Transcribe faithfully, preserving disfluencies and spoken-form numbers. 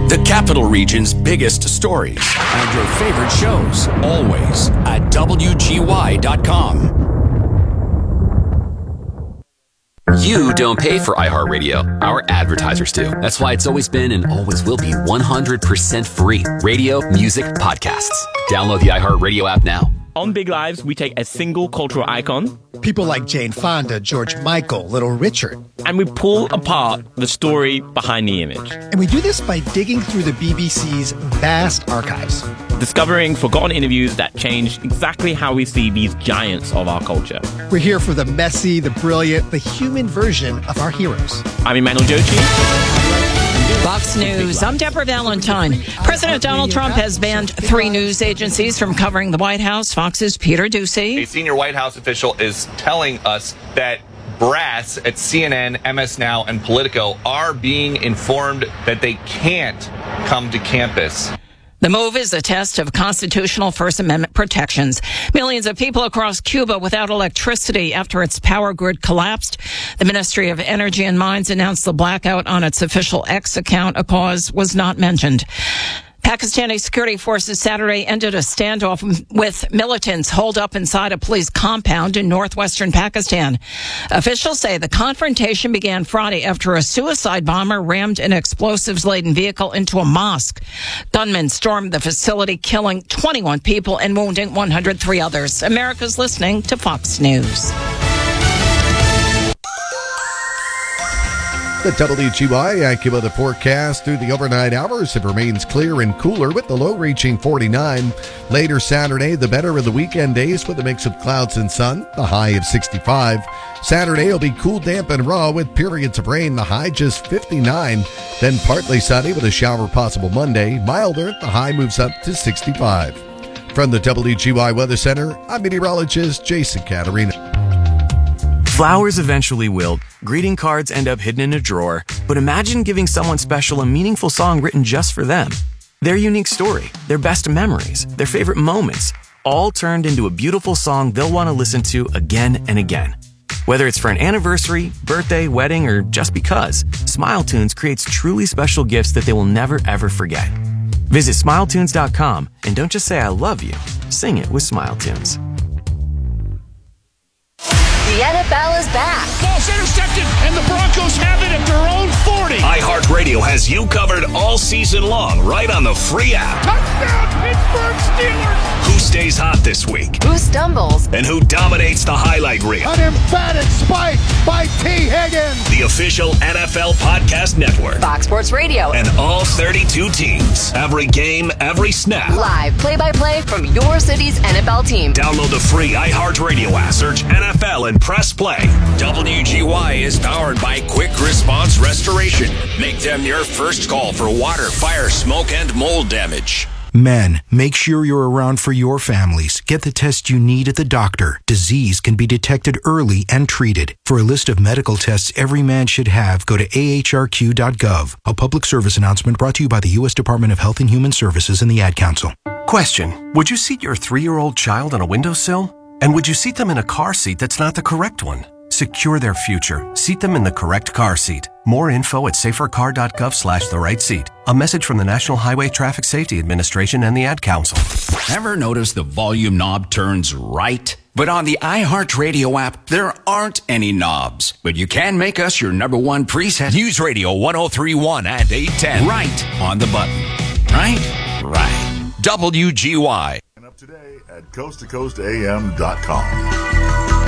The Capital Region's biggest stories and your favorite shows, always at W G Y dot com. You don't pay for iHeartRadio. Our advertisers do. That's why it's always been and always will be one hundred percent free. Radio, music, podcasts. Download the iHeartRadio app now. On Big Lives, we take a single cultural icon. People like Jane Fonda, George Michael, Little Richard. And we pull apart the story behind the image. And we do this by digging through the B B C's vast archives. Discovering forgotten interviews that changed exactly how we see these giants of our culture. We're here for the messy, the brilliant, the human version of our heroes. I'm Emmanuel Jochi. Fox News. I'm Deborah Valentine. President Donald Trump has banned three news agencies from covering the White House. Fox's Peter Doocy. A senior White House official is telling us that brass at C N N, M S Now, and Politico are being informed that they can't come to campus. The move is a test of constitutional First Amendment protections. Millions of people across Cuba without electricity after its power grid collapsed. The Ministry of Energy and Mines announced the blackout on its official X account. A cause was not mentioned. Pakistani security forces Saturday ended a standoff with militants holed up inside a police compound in northwestern Pakistan. Officials say the confrontation began Friday after a suicide bomber rammed an explosives-laden vehicle into a mosque. Gunmen stormed the facility, killing twenty-one people and wounding one hundred three others. America's listening to Fox News. The W G Y AccuWeather forecast through the overnight hours. It remains clear and cooler with the low reaching forty-nine. Later Saturday, the better of the weekend days with a mix of clouds and sun, the high of sixty-five. Saturday will be cool, damp, and raw with periods of rain, the high just fifty-nine. Then partly sunny with a shower possible Monday. Milder, the high moves up to sixty-five. From the W G Y Weather Center, I'm meteorologist Jason Caterina. Flowers eventually wilt, greeting cards end up hidden in a drawer, but imagine giving someone special a meaningful song written just for them. Their unique story, their best memories, their favorite moments, all turned into a beautiful song they'll want to listen to again and again. Whether it's for an anniversary, birthday, wedding, or just because, SmileTunes creates truly special gifts that they will never ever forget. Visit Smile Tunes dot com and don't just say I love you, sing it with SmileTunes. The N F L is back. Ball's intercepted, and the Broncos have it at their own forty. iHeartRadio has you covered all season long, right on the free app. Touchdown, Pittsburgh Steelers. Who stays hot this week? Who stumbles? And who dominates the highlight reel? An emphatic spike by T. Higgins. The official N F L Podcast Network. Fox Sports Radio. And all thirty-two teams. Every game, every snap. Live play-by-play from your city's N F L team. Download the free iHeartRadio app. Search N F L and press play. W G Y is powered by Quick Response Restoration. Make them your first call for water, fire, smoke, and mold damage. Men, make sure you're around for your families. Get the test you need at the doctor. Disease can be detected early and treated. For a list of medical tests every man should have, go to A H R Q dot gov. A public service announcement brought to you by the U S Department of Health and Human Services and the Ad Council. Question. Would you seat your three-year-old child on a windowsill? And would you seat them in a car seat that's not the correct one? Secure their future. Seat them in the correct car seat. More info at safercar.gov slash the right seat. A message from the National Highway Traffic Safety Administration and the Ad Council. Ever notice the volume knob turns right? But on the iHeartRadio app, there aren't any knobs. But you can make us your number one preset. News Radio one oh three point one and eight ten. Right on the button. Right? Right. W G Y. Up today at coast to coast A M dot com.